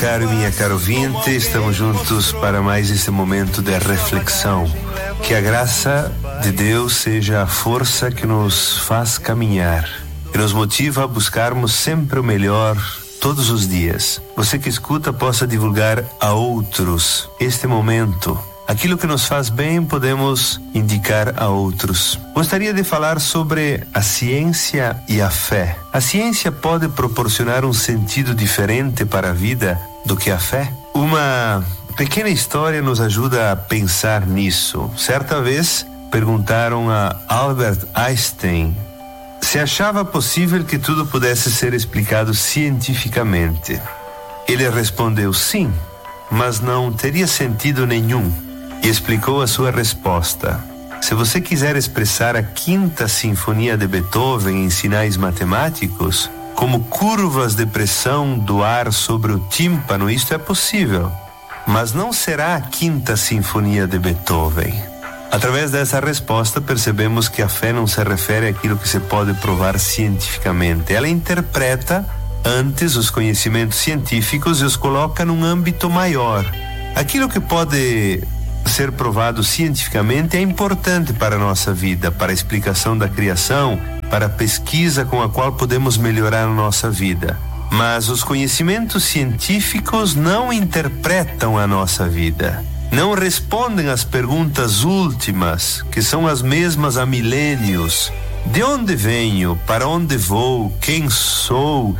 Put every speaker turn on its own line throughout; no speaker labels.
Caro e minha caro ouvinte, estamos juntos para mais esse momento de reflexão. Que a graça de Deus seja a força que nos faz caminhar, que nos motiva a buscarmos sempre o melhor todos os dias. Você que escuta possa divulgar a outros este momento. Aquilo que nos faz bem podemos indicar a outros. Gostaria de falar sobre a ciência e a fé. A ciência pode proporcionar um sentido diferente para a vida do que a fé? Uma pequena história nos ajuda a pensar nisso. Certa vez perguntaram a Albert Einstein se achava possível que tudo pudesse ser explicado cientificamente. Ele respondeu sim, mas não teria sentido nenhum. E explicou a sua resposta. Se você quiser expressar a Quinta Sinfonia de Beethoven em sinais matemáticos, como curvas de pressão do ar sobre o tímpano, isto é possível. Mas não será a Quinta Sinfonia de Beethoven. Através dessa resposta, percebemos que a fé não se refere àquilo que se pode provar cientificamente. Ela interpreta antes os conhecimentos científicos e os coloca num âmbito maior. Aquilo que pode ser provado cientificamente é importante para a nossa vida, para a explicação da criação, para a pesquisa com a qual podemos melhorar a nossa vida. Mas os conhecimentos científicos não interpretam a nossa vida, não respondem às perguntas últimas, que são as mesmas há milênios. De onde venho? Para onde vou? Quem sou?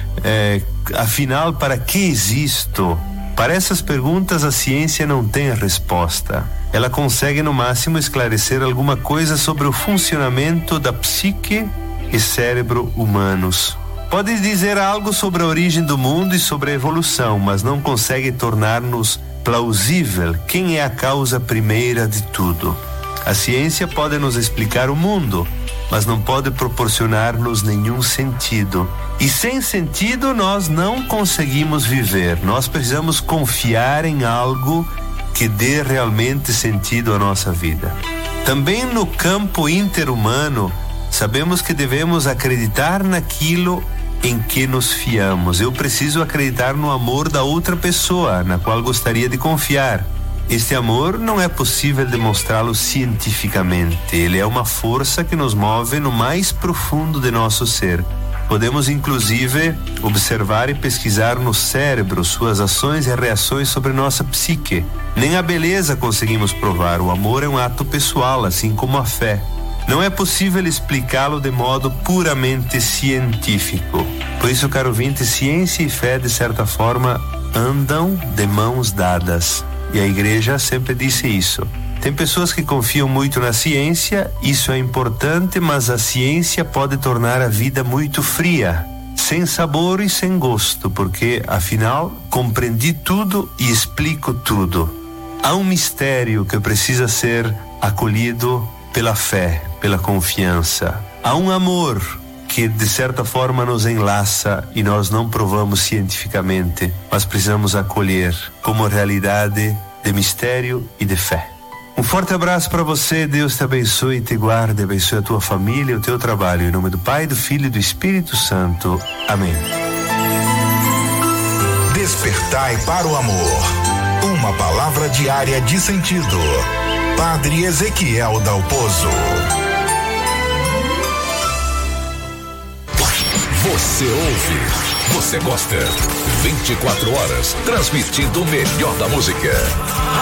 Afinal, para que existo? Para essas perguntas, a ciência não tem a resposta. Ela consegue, no máximo, esclarecer alguma coisa sobre o funcionamento da psique e cérebro humanos. Pode dizer algo sobre a origem do mundo e sobre a evolução, mas não consegue tornar-nos plausível quem é a causa primeira de tudo. A ciência pode nos explicar o mundo, mas não pode proporcionar-nos nenhum sentido. E sem sentido nós não conseguimos viver. Nós precisamos confiar em algo que dê realmente sentido à nossa vida. Também no campo interhumano, sabemos que devemos acreditar naquilo em que nos fiamos. Eu preciso acreditar no amor da outra pessoa, na qual gostaria de confiar. Este amor não é possível demonstrá-lo cientificamente. Ele é uma força que nos move no mais profundo de nosso ser. Podemos, inclusive, observar e pesquisar no cérebro suas ações e reações sobre nossa psique. Nem a beleza conseguimos provar. O amor é um ato pessoal, assim como a fé. Não é possível explicá-lo de modo puramente científico. Por isso, caro ouvinte, ciência e fé, de certa forma, andam de mãos dadas. E a igreja sempre disse isso. Tem pessoas que confiam muito na ciência, isso é importante, mas a ciência pode tornar a vida muito fria, sem sabor e sem gosto, porque, afinal, compreendi tudo e explico tudo. Há um mistério que precisa ser acolhido pela fé, pela confiança. Há um amor que, de certa forma, nos enlaça e nós não provamos cientificamente, mas precisamos acolher como realidade de mistério e de fé. Um forte abraço para você, Deus te abençoe e te guarde, abençoe a tua família e o teu trabalho, em nome do Pai, do Filho e do Espírito Santo. Amém.
Despertai para o amor. Uma palavra diária de sentido. Padre Ezequiel Dalpozo. Você ouve, você gosta. 24 horas, transmitindo o melhor da música.